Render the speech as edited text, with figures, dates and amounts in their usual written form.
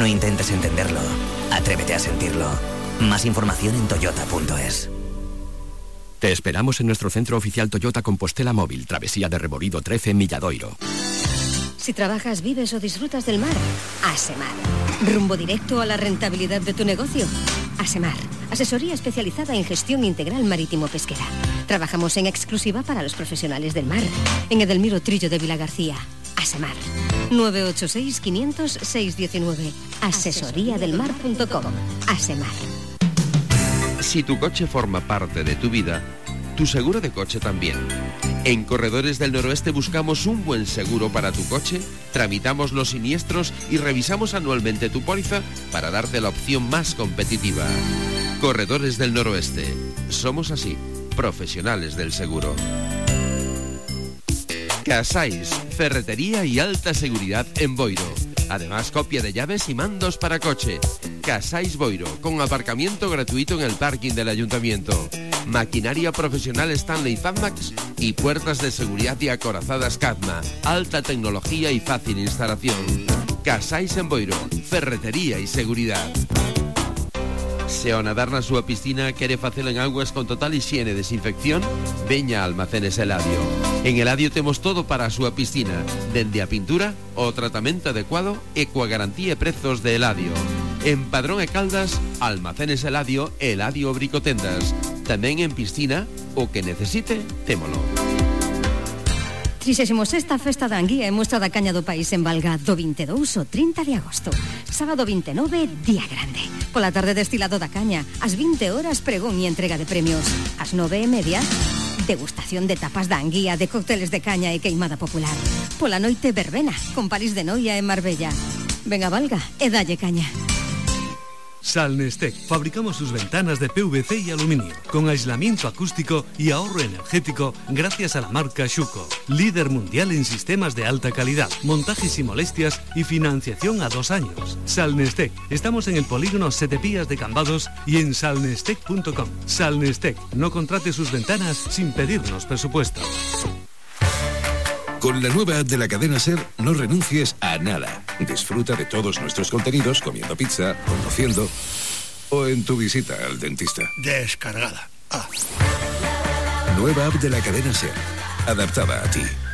No intentes entenderlo. Atrévete a sentirlo. Más información en toyota.es. Te esperamos en nuestro centro oficial Toyota Compostela Móvil, Travesía de Reborido 13, Milladoiro. Si trabajas, vives o disfrutas del mar, Asemar. Rumbo directo a la rentabilidad de tu negocio. Asemar, asesoría especializada en gestión integral marítimo-pesquera. Trabajamos en exclusiva para los profesionales del mar. En Edelmiro Trillo de Vilagarcía. Asemar. 986-500-619. Asesoriadelmar.com. Asemar. Si tu coche forma parte de tu vida, tu seguro de coche también. En Corredores del Noroeste buscamos un buen seguro para tu coche, tramitamos los siniestros y revisamos anualmente tu póliza para darte la opción más competitiva. Corredores del Noroeste. Somos así, profesionales del seguro. Casais, ferretería y alta seguridad en Boiro. Además, copia de llaves y mandos para coche. Casais Boiro, con aparcamiento gratuito en el parking del ayuntamiento. Maquinaria profesional Stanley Fatmax y puertas de seguridad y acorazadas Cadma. Alta tecnología y fácil instalación. Casais en Boiro, ferretería y seguridad. Se ao nadar na súa piscina quere facelo en augas con total higiene e desinfección? Veña a Almacenes Eladio. En Eladio temos todo para a súa piscina, dende a pintura, o tratamento adecuado e coa garantía e prezos de Eladio. En Padrón e Caldas, Almacenes Eladio e Eladio Bricotendas. Tamén en piscina, o que necesite, témolo. 36ª Festa da Anguía e Mostra da Caña do País en Valga do 22 ao 30 de agosto. Sábado 29, día grande. Pola tarde destilado da caña, ás 20 horas pregón e entrega de premios. Ás 9:30, degustación de tapas da Anguía, de cócteles de caña e queimada popular. Pola noite, verbena, con París de Noia e Marbella. Ven a Valga e dalle caña. Salnestec. Fabricamos sus ventanas de PVC y aluminio, con aislamiento acústico y ahorro energético gracias a la marca Schuco, líder mundial en sistemas de alta calidad, montajes sin molestias y financiación a 2 años. Salnestec. Estamos en el polígono Setepías de Cambados y en salnestec.com. Salnestec. No contrate sus ventanas sin pedirnos presupuesto. Con la nueva app de la cadena SER no renuncies a nada. Disfruta de todos nuestros contenidos comiendo pizza, conduciendo o en tu visita al dentista. Descargada. Nueva app de la cadena SER, adaptada a ti.